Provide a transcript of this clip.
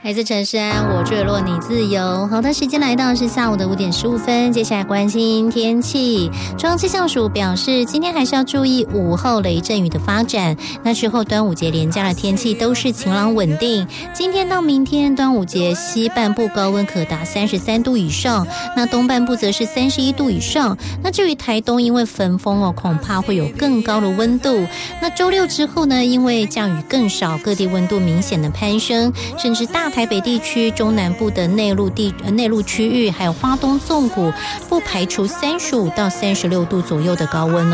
来自陈诗安，我坠落你自由。好的，时间来到是下午的5点15分，接下来关心天气。中央气象署表示，今天还是要注意午后雷阵雨的发展。那之后端午节连假的天气都是晴朗稳定。今天到明天端午节，西半部高温可达33度以上，那东半部则是31度以上。那至于台东，因为焚风恐怕会有更高的温度。那周六之后呢，因为降雨更少，各地温度明显的攀升，甚至大台北地区、中南部的内陆区域，还有花东纵谷，不排除35到36度左右的高温